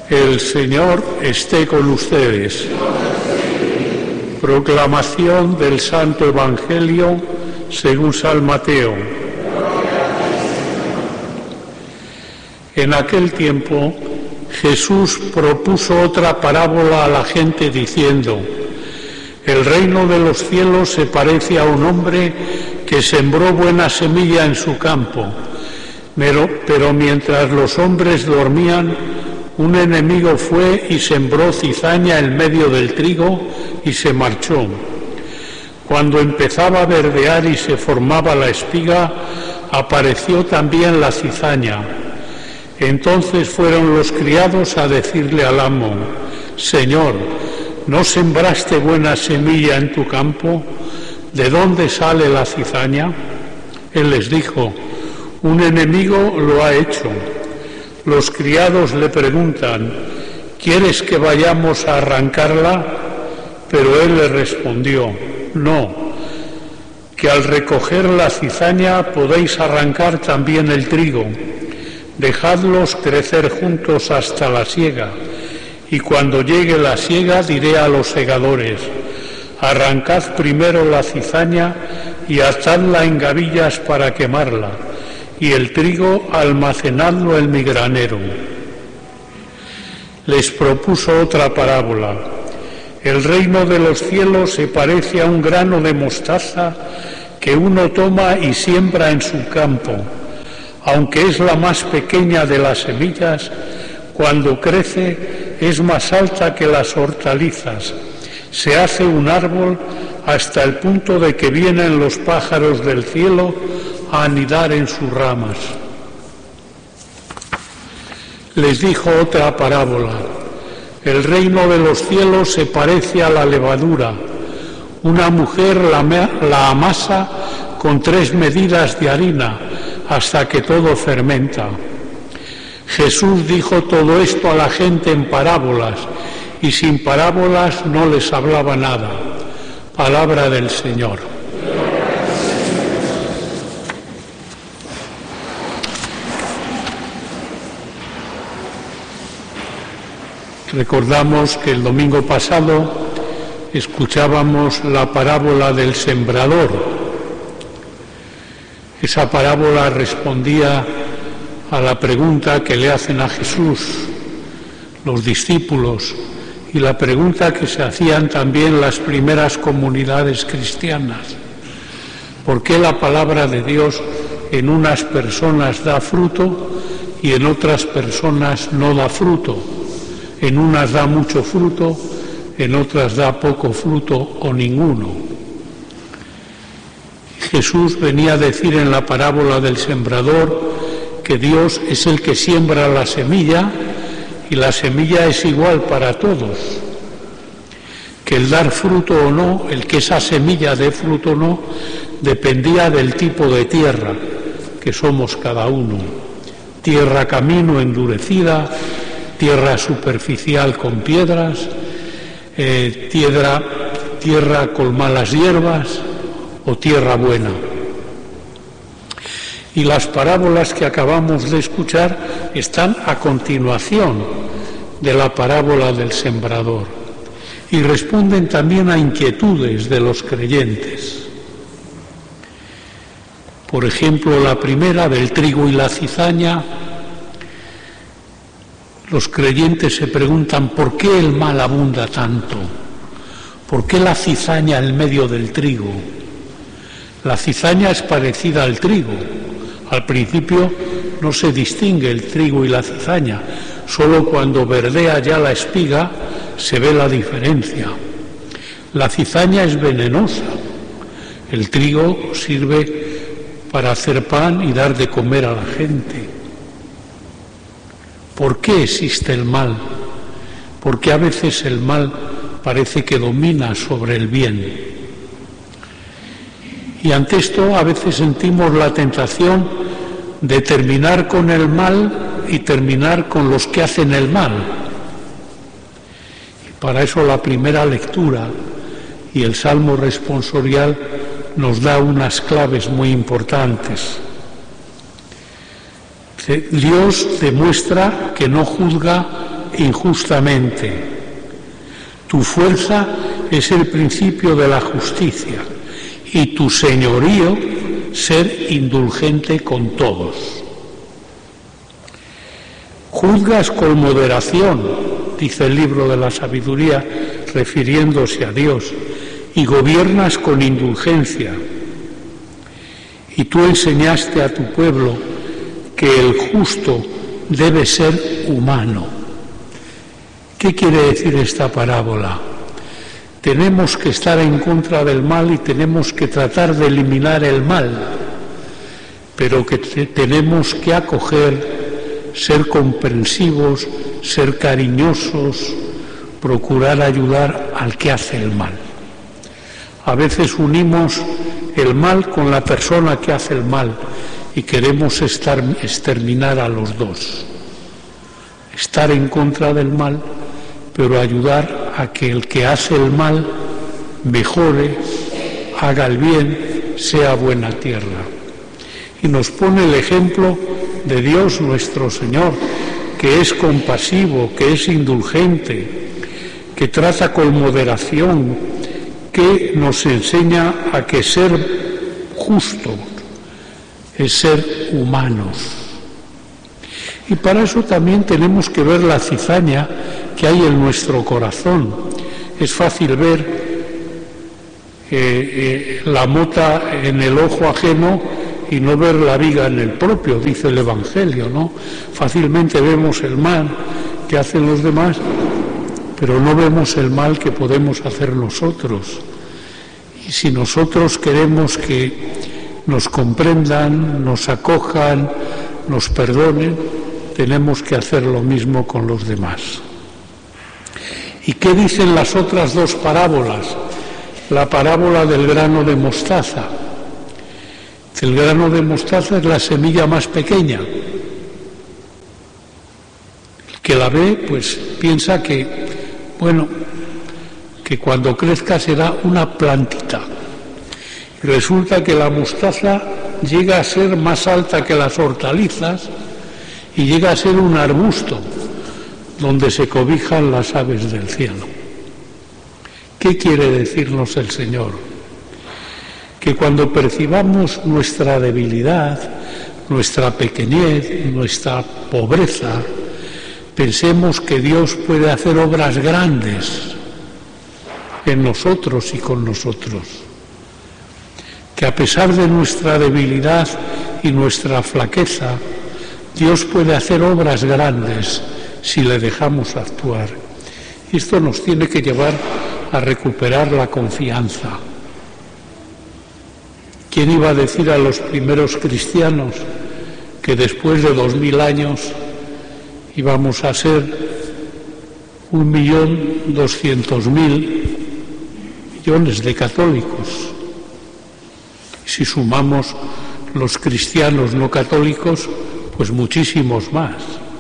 El Señor esté con ustedes. Proclamación del Santo Evangelio según San Mateo. En aquel tiempo Jesús propuso otra parábola a la gente diciendo: el reino de los cielos se parece a un hombre que sembró buena semilla en su campo, pero mientras los hombres dormían, un enemigo fue y sembró cizaña en medio del trigo y se marchó. Cuando empezaba a verdear y se formaba la espiga, apareció también la cizaña. Entonces fueron los criados a decirle al amo: Señor, ¿no sembraste buena semilla en tu campo? ¿De dónde sale la cizaña? Él les dijo: un enemigo lo ha hecho. Los criados le preguntan: ¿quieres que vayamos a arrancarla? Pero él les respondió: no, que al recoger la cizaña podéis arrancar también el trigo. Dejadlos crecer juntos hasta la siega, y cuando llegue la siega diré a los segadores: arrancad primero la cizaña y atadla en gavillas para quemarla, y el trigo almacenadlo en mi granero. Les propuso otra parábola: el reino de los cielos se parece a un grano de mostaza que uno toma y siembra en su campo. Aunque es la más pequeña de las semillas, cuando crece es más alta que las hortalizas. Se hace un árbol hasta el punto de que vienen los pájaros del cielo a anidar en sus ramas. Les dijo otra parábola: el reino de los cielos se parece a la levadura. Una mujer la amasa con 3 medidas de harina hasta que todo fermenta. Jesús dijo todo esto a la gente en parábolas, y sin parábolas no les hablaba nada. Palabra del Señor. Recordamos que el domingo pasado escuchábamos la parábola del sembrador. Esa parábola respondía a la pregunta que le hacen a Jesús los discípulos y la pregunta que se hacían también las primeras comunidades cristianas: ¿por qué la palabra de Dios en unas personas da fruto y en otras personas no da fruto? En unas da mucho fruto, en otras da poco fruto o ninguno. Jesús venía a decir en la parábola del sembrador que Dios es el que siembra la semilla, y la semilla es igual para todos. Que el dar fruto o no, el que esa semilla dé fruto o no, dependía del tipo de tierra que somos cada uno. Tierra camino endurecida, tierra superficial con piedras, tierra con malas hierbas o tierra buena. Y las parábolas que acabamos de escuchar están a continuación de la parábola del sembrador y responden también a inquietudes de los creyentes. Por ejemplo, la primera del trigo y la cizaña. Los creyentes se preguntan: ¿por qué el mal abunda tanto? ¿Por qué la cizaña en medio del trigo? La cizaña es parecida al trigo. Al principio no se distingue el trigo y la cizaña, solo cuando verdea ya la espiga se ve la diferencia. La cizaña es venenosa, el trigo sirve para hacer pan y dar de comer a la gente. ¿Por qué existe el mal? Porque a veces el mal parece que domina sobre el bien. Y ante esto a veces sentimos la tentación de terminar con el mal y terminar con los que hacen el mal. Y para eso la primera lectura y el Salmo responsorial nos da unas claves muy importantes. Dios demuestra que no juzga injustamente. Tu fuerza es el principio de la justicia y tu señorío ser indulgente con todos. Juzgas con moderación, dice el libro de la sabiduría, refiriéndose a Dios, y gobiernas con indulgencia. Y tú enseñaste a tu pueblo que el justo debe ser humano. ¿Qué quiere decir esta parábola? Tenemos que estar en contra del mal y tenemos que tratar de eliminar el mal, pero que tenemos que acoger, ser comprensivos, ser cariñosos, procurar ayudar al que hace el mal. A veces unimos el mal con la persona que hace el mal y queremos exterminar a los dos. Estar en contra del mal, pero ayudar a que el que hace el mal mejore, haga el bien, sea buena tierra. Y nos pone el ejemplo de Dios nuestro Señor, que es compasivo, que es indulgente, que trata con moderación, que nos enseña a que ser justo es ser humanos. Y para eso también tenemos que ver la cizaña que hay en nuestro corazón. Es fácil ver la mota en el ojo ajeno y no ver la viga en el propio, dice el Evangelio, ¿no? Fácilmente vemos el mal que hacen los demás, pero no vemos el mal que podemos hacer nosotros. Y si nosotros queremos que nos comprendan, nos acojan, nos perdonen, tenemos que hacer lo mismo con los demás. ¿Y qué dicen las otras dos parábolas? La parábola del grano de mostaza. El grano de mostaza es la semilla más pequeña. El que la ve, pues piensa que, bueno, que cuando crezca será una plantita. Y resulta que la mostaza llega a ser más alta que las hortalizas y llega a ser un arbusto donde se cobijan las aves del cielo. ¿Qué quiere decirnos el Señor? Que cuando percibamos nuestra debilidad, nuestra pequeñez, nuestra pobreza, pensemos que Dios puede hacer obras grandes en nosotros y con nosotros. Que a pesar de nuestra debilidad y nuestra flaqueza, Dios puede hacer obras grandes si le dejamos actuar. Y esto nos tiene que llevar a recuperar la confianza. ¿Quién iba a decir a los primeros cristianos que después de 2000 años íbamos a ser 1.200.000 de católicos? Si sumamos los cristianos no católicos, pues muchísimos más.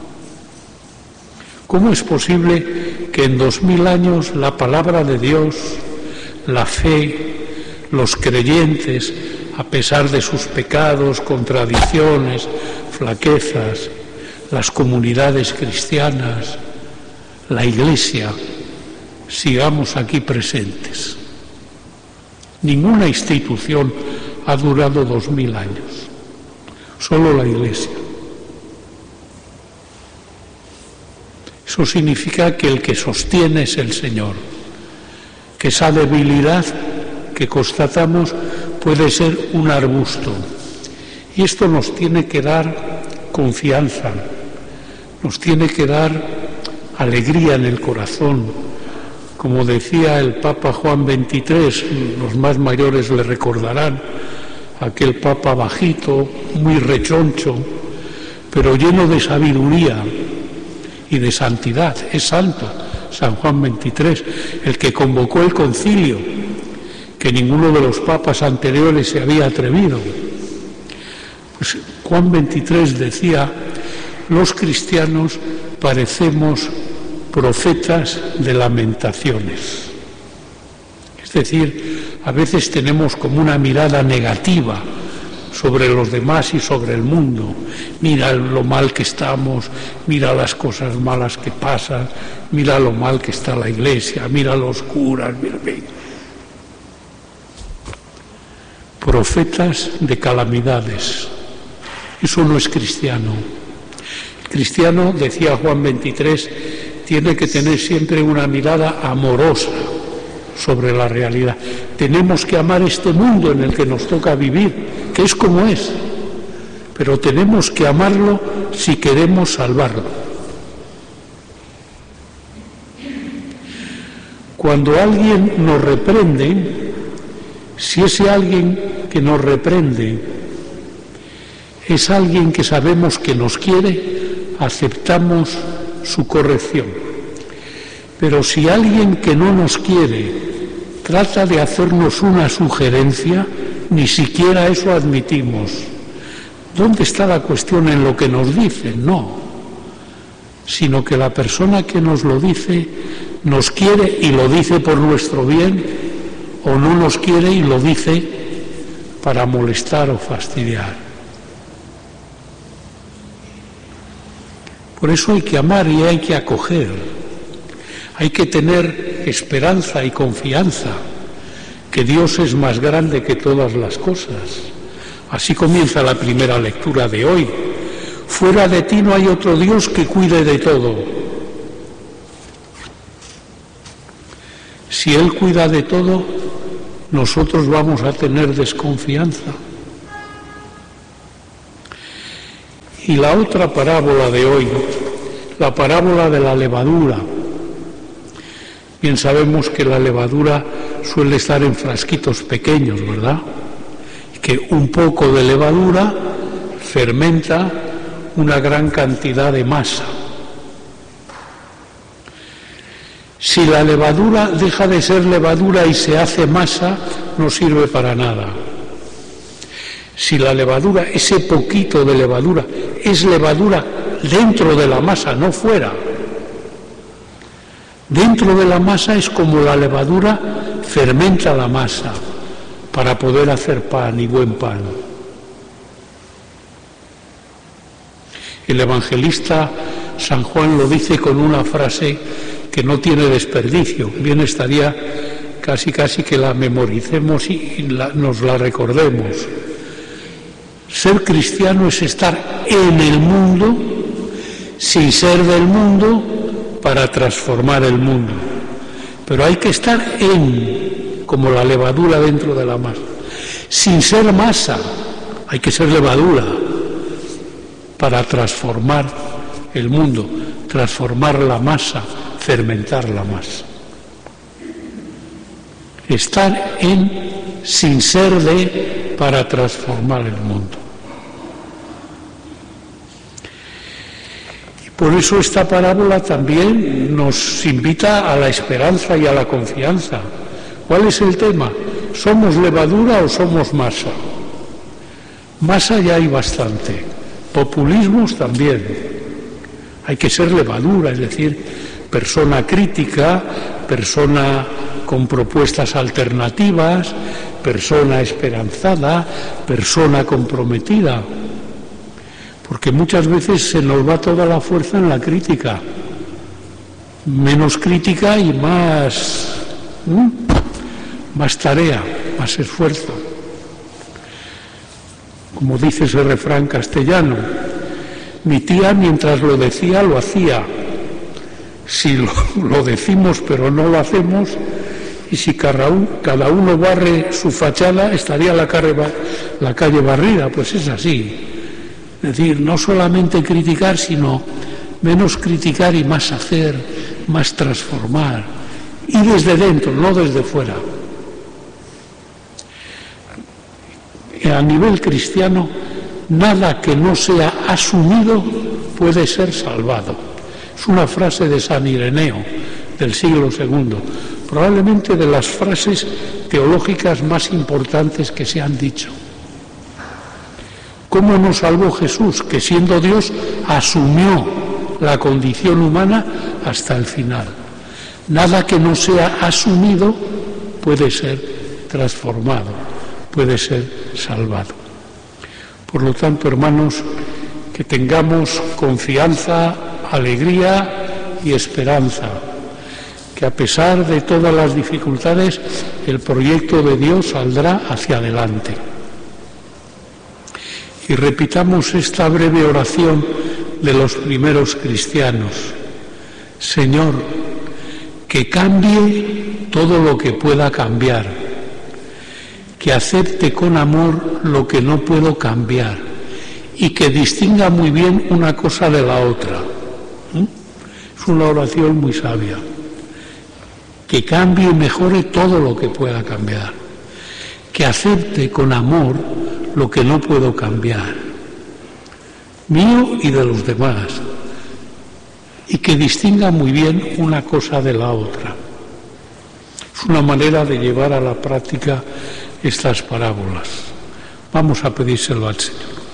¿Cómo es posible que en 2000 años la palabra de Dios, la fe, los creyentes, a pesar de sus pecados, contradicciones, flaquezas, las comunidades cristianas, la Iglesia, sigamos aquí presentes? Ninguna institución ha durado 2000 años, solo la Iglesia. Eso significa que el que sostiene es el Señor, que esa debilidad que constatamos puede ser un arbusto. Y esto nos tiene que dar confianza, nos tiene que dar alegría en el corazón. Como decía el Papa Juan XXIII, los más mayores le recordarán, aquel Papa bajito, muy rechoncho, pero lleno de sabiduría y de santidad. Es santo, San Juan XXIII, el que convocó el concilio, que ninguno de los papas anteriores se había atrevido. Pues Juan XXIII decía: los cristianos parecemos profetas de lamentaciones. Es decir, a veces tenemos como una mirada negativa sobre los demás y sobre el mundo. Mira lo mal que estamos, mira las cosas malas que pasan, mira lo mal que está la Iglesia, mira los curas, mira. Profetas de calamidades. Eso no es cristiano. El cristiano, decía Juan 23, tiene que tener siempre una mirada amorosa sobre la realidad. Tenemos que amar este mundo en el que nos toca vivir, que es como es, pero tenemos que amarlo si queremos salvarlo. Cuando alguien nos reprende, si ese alguien que nos reprende es alguien que sabemos que nos quiere, aceptamos su corrección. Pero si alguien que no nos quiere trata de hacernos una sugerencia, ni siquiera eso admitimos. ¿Dónde está la cuestión en lo que nos dice? No, sino que la persona que nos lo dice nos quiere y lo dice por nuestro bien, o no nos quiere y lo dice para molestar o fastidiar. Por eso hay que amar y hay que acoger. Hay que tener esperanza y confianza, que Dios es más grande que todas las cosas. Así comienza la primera lectura de hoy. Fuera de ti no hay otro Dios que cuide de todo. Si Él cuida de todo, nosotros vamos a tener desconfianza. Y la otra parábola de hoy, la parábola de la levadura. Bien sabemos que la levadura suele estar en frasquitos pequeños, ¿verdad? Que un poco de levadura fermenta una gran cantidad de masa. Si la levadura deja de ser levadura y se hace masa, no sirve para nada. Si la levadura, ese poquito de levadura, es levadura dentro de la masa, no fuera. Dentro de la masa es como la levadura fermenta la masa para poder hacer pan y buen pan. El evangelista San Juan lo dice con una frase que no tiene desperdicio. Bien estaría casi que la memoricemos y nos la recordemos. Ser cristiano es estar en el mundo sin ser del mundo para transformar el mundo. Pero hay que estar como la levadura dentro de la masa. Sin ser masa, hay que ser levadura para transformar el mundo, transformar la masa, fermentar la masa. Estar sin ser para transformar el mundo. Por eso esta parábola también nos invita a la esperanza y a la confianza. ¿Cuál es el tema? ¿Somos levadura o somos masa? Masa ya hay bastante. Populismos también. Hay que ser levadura, es decir, persona crítica, persona con propuestas alternativas, persona esperanzada, persona comprometida. Porque muchas veces se nos va toda la fuerza en la crítica. Menos crítica y más tarea, más esfuerzo. Como dice ese refrán castellano, mi tía mientras lo decía, lo hacía. Si lo decimos pero no lo hacemos, y si cada uno barre su fachada, estaría la calle barrida. Pues es así. Es decir, no solamente criticar, sino menos criticar y más hacer, más transformar. Y desde dentro, no desde fuera. A nivel cristiano, nada que no sea asumido puede ser salvado. Es una frase de San Ireneo, del siglo II, probablemente de las frases teológicas más importantes que se han dicho. ¿Cómo nos salvó Jesús? Que siendo Dios asumió la condición humana hasta el final. Nada que no sea asumido puede ser transformado, puede ser salvado. Por lo tanto, hermanos, que tengamos confianza, alegría y esperanza, que a pesar de todas las dificultades, el proyecto de Dios saldrá hacia adelante. Y repitamos esta breve oración de los primeros cristianos. Señor, que cambie todo lo que pueda cambiar, que acepte con amor lo que no puedo cambiar y que distinga muy bien una cosa de la otra. Es una oración muy sabia. Que cambie y mejore todo lo que pueda cambiar, que acepte con amor lo que no puedo cambiar, mío y de los demás, y que distinga muy bien una cosa de la otra. Es una manera de llevar a la práctica estas parábolas. Vamos a pedírselo al Señor.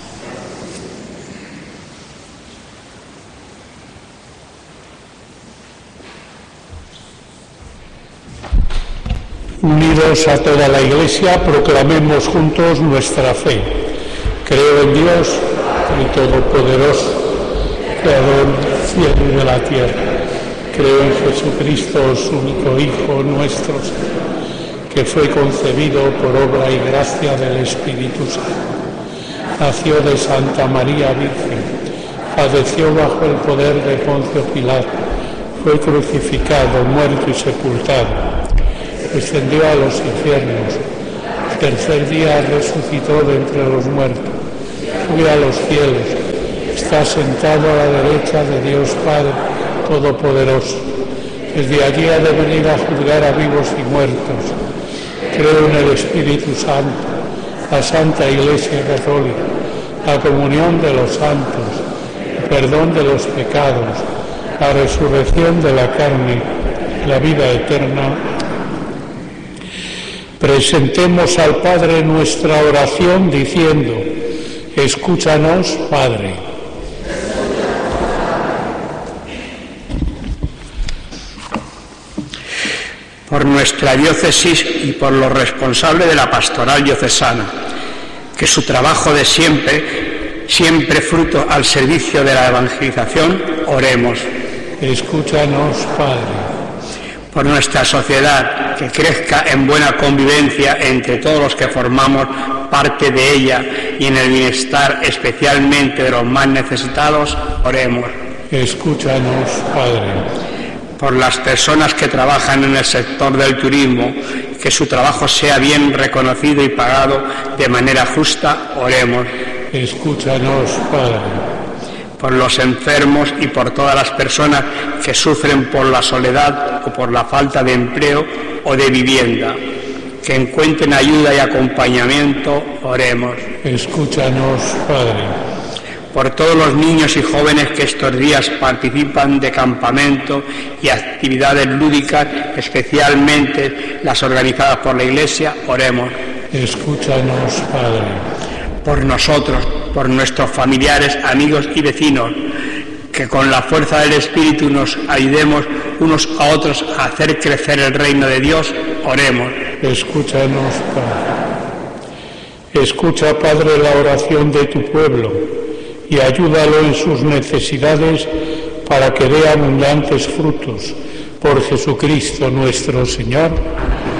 Unidos a toda la Iglesia, proclamemos juntos nuestra fe. Creo en Dios, el Todopoderoso, Creador del cielo y de la tierra. Creo en Jesucristo, su único Hijo, nuestro Señor, que fue concebido por obra y gracia del Espíritu Santo. Nació de Santa María Virgen, padeció bajo el poder de Poncio Pilato, fue crucificado, muerto y sepultado. Descendió a los infiernos, el tercer día resucitó de entre los muertos, subió a los cielos, está sentado a la derecha de Dios Padre Todopoderoso. Desde allí ha de venir a juzgar a vivos y muertos. Creo en el Espíritu Santo, la Santa Iglesia Católica, la comunión de los santos, el perdón de los pecados, la resurrección de la carne, la vida eterna. Presentemos al Padre nuestra oración diciendo: escúchanos, Padre. Por nuestra diócesis y por los responsables de la pastoral diocesana, que su trabajo de siempre fruto al servicio de la evangelización, oremos. Escúchanos, Padre. Por nuestra sociedad, que crezca en buena convivencia entre todos los que formamos parte de ella y en el bienestar especialmente de los más necesitados, oremos. Escúchanos, Padre. Por las personas que trabajan en el sector del turismo, que su trabajo sea bien reconocido y pagado de manera justa, oremos. Escúchanos, Padre. Por los enfermos y por todas las personas que sufren por la soledad o por la falta de empleo o de vivienda, que encuentren ayuda y acompañamiento, oremos. Escúchanos, Padre. Por todos los niños y jóvenes que estos días participan de campamentos y actividades lúdicas, especialmente las organizadas por la Iglesia, oremos. Escúchanos, Padre. Por nosotros, por nuestros familiares, amigos y vecinos, que con la fuerza del Espíritu nos ayudemos unos a otros a hacer crecer el reino de Dios, oremos. Escúchanos, Padre. Escucha, Padre, la oración de tu pueblo y ayúdalo en sus necesidades para que dé abundantes frutos. Por Jesucristo nuestro Señor.